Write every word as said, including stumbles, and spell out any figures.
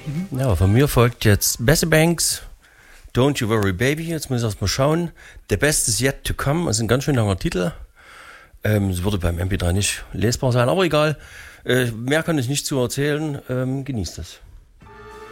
Mhm. Ja, von mir folgt jetzt Bessie Banks, Don't You Worry Baby. Jetzt muss ich erst mal schauen. The Best is Yet to Come, das ist ein ganz schön langer Titel. Ähm, es würde beim M P drei nicht lesbar sein, aber egal. Äh, mehr kann ich nicht zu erzählen. Ähm, genießt es.